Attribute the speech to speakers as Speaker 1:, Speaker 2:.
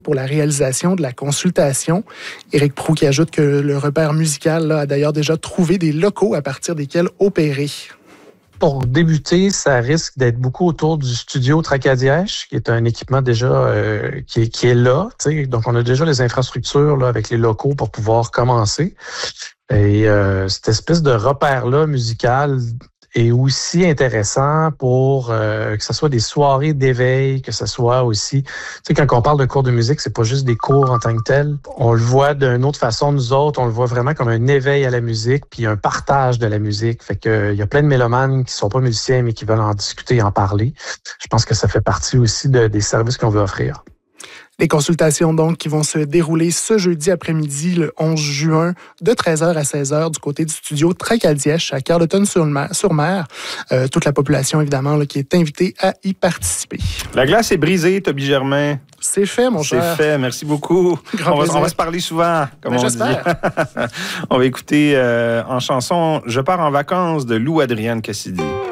Speaker 1: pour la réalisation de la consultation. Éric Proulx qui ajoute que le repère musical là, a d'ailleurs déjà trouvé des locaux à partir desquels opérer.
Speaker 2: Pour débuter, ça risque d'être beaucoup autour du studio Tracadie-Esche, qui est un équipement déjà qui est là. T'sais. Donc, on a déjà les infrastructures là, avec les locaux pour pouvoir commencer. Et cette espèce de repère-là musical est aussi intéressant pour que ce soit des soirées d'éveil, que ce soit aussi... Tu sais, quand on parle de cours de musique, c'est pas juste des cours en tant que tels. On le voit d'une autre façon, nous autres, on le voit vraiment comme un éveil à la musique, puis un partage de la musique. Fait que il y a plein de mélomanes qui sont pas musiciens, mais qui veulent en discuter et en parler. Je pense que ça fait partie aussi des services qu'on veut offrir.
Speaker 1: Les consultations, donc, qui vont se dérouler ce jeudi après-midi, le 11 juin, de 13h à 16h, du côté du studio Tracadie-Esche à Carleton-sur-Mer. Toute la population, évidemment, là, qui est invitée à y participer.
Speaker 3: La glace est brisée, Toby Germain.
Speaker 1: C'est fait, mon cher.
Speaker 3: C'est fait, merci beaucoup. On va se parler souvent, comme on dit. On va écouter en chanson « Je pars en vacances » de Lou Adrienne Cassidy.